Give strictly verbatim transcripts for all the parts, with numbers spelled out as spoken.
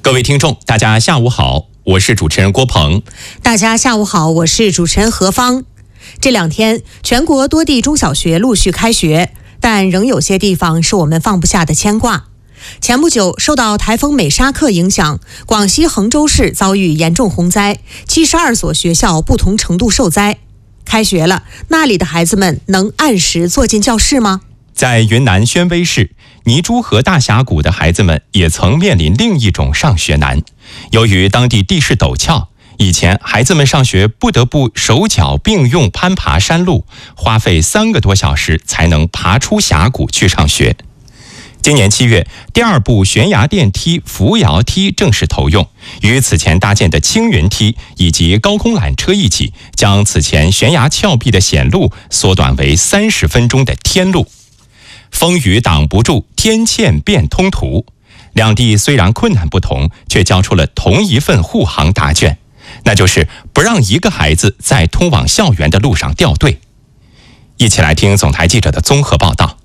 各位听众，大家下午好，我是主持人郭鹏。 大家下午好，我是主持人何芳。这两天，全国多地中小学陆续开学，但仍有些地方是我们放不下的牵挂。前不久，受到台风美沙克影响，广西衡州市遭遇严重洪灾，七十二所学校不同程度受灾。开学了，那里的孩子们能按时坐进教室吗？ 在云南宣威市，泥珠河大峡谷的孩子们也曾面临另一种上学难。由于当地地势陡峭，以前孩子们上学不得不手脚并用攀爬山路，花费三个多小时才能爬出峡谷去上学。今年七月，第二部悬崖电梯扶摇梯正式投用，与此前搭建的青云梯以及高空缆车一起，将此前悬崖峭壁的险路缩短为三十分钟的天路。风雨挡不住，天堑变通途。两地虽然困难不同，却交出了同一份护航答卷，那就是不让一个孩子在通往校园的路上掉队。一起来听总台记者的综合报道。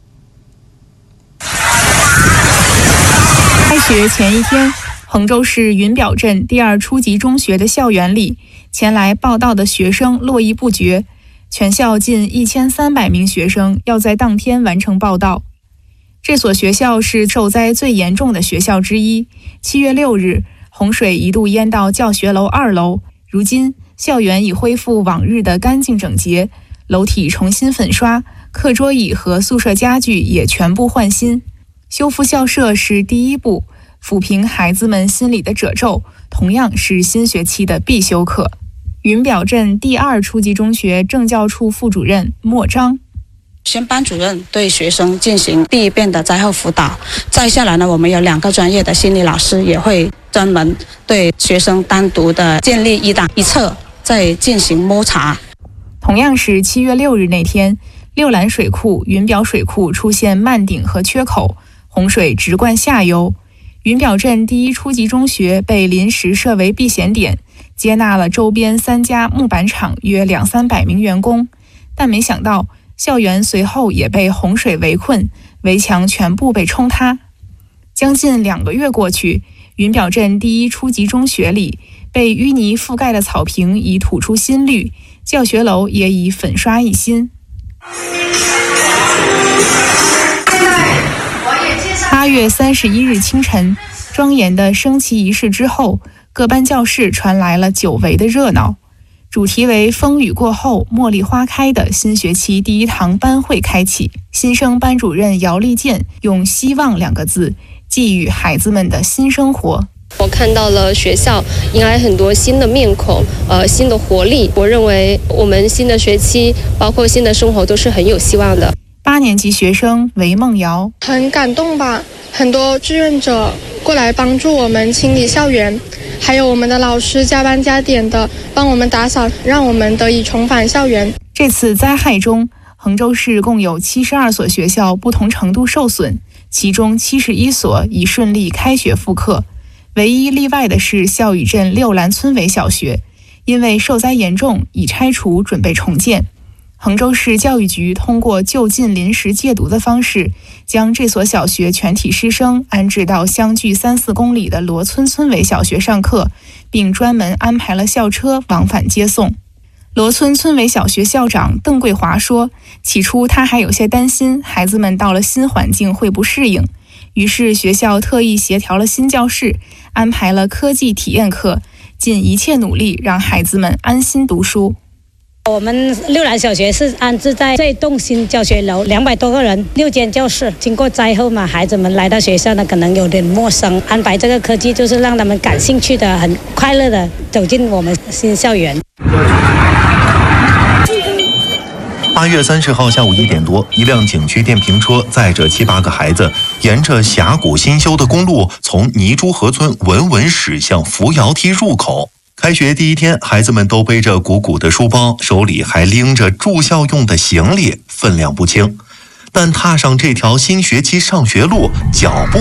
开学前一天，衡州市云表镇第二初级中学的校园里，前来报到的学生络绎不绝。全校近一千三百名学生要在当天完成报到。这所学校是受灾最严重的学校之一。七月六日，洪水一度淹到教学楼二楼，如今校园已恢复往日的干净整洁，楼体重新粉刷，课桌椅和宿舍家具也全部换新。修复校舍是第一步，抚平孩子们心里的褶皱，同样是新学期的必修课。云表镇第二初级中学政教处副主任莫章， 先班主任对学生进行第一遍的灾后辅导，再下来呢，我们有两个专业的心理老师也会专门对学生单独的建立一档一册，再进行摸查。 同样是七月六日那天，六兰水库、云表水库出现漫顶和缺口，洪水直灌下游。云表镇第一初级中学被临时设为避险点，接纳了周边三家木板厂约两三百名员工，但没想到校园随后也被洪水围困，围墙全部被冲塌。将近两个月过去，云表镇第一初级中学里被淤泥覆盖的草坪已吐出新绿，教学楼也已粉刷一新。八月三十一日清晨，庄严的升旗仪式之后，各班教室传来了久违的热闹。主题为风雨过后茉莉花开的新学期第一堂班会开启，新生班主任姚丽健用希望两个字寄予孩子们的新生活。 我看到了学校迎来很多新的面孔，呃，新的活力。我认为我们新的学期，包括新的生活都是很有希望的。 八年级学生韦梦瑶， 很感动吧，很多志愿者过来帮助我们清理校园，还有我们的老师加班加点的帮我们打扫，让我们得以重返校园。 这次灾害中，衡州市共有七十二所学校不同程度受损，其中七十一所已顺利开学复课。唯一例外的是孝宇镇六兰村委小学，因为受灾严重，已拆除准备重建。衡州市教育局通过就近临时借读的方式，将这所小学全体师生安置到相距三四公里的罗村村委小学上课，并专门安排了校车往返接送。罗村村委小学校长邓桂华说，起初他还有些担心孩子们到了新环境会不适应，于是学校特意协调了新教室，安排了科技体验课，尽一切努力让孩子们安心读书。 我们六兰小学是安置在这栋新教学楼，两百多个人，六间教室。经过灾后嘛，孩子们来到学校呢，可能有点陌生。安排这个科技，就是让他们感兴趣的、很快乐的走进我们新校园。 八月三十号下午一点多，一辆景区电瓶车载着七八个孩子，沿着峡谷新修的公路，从泥珠河村稳稳驶向扶摇梯入口。开学第一天，孩子们都背着鼓鼓的书包，手里还拎着住校用的行李，分量不轻。但踏上这条新学期上学路，脚步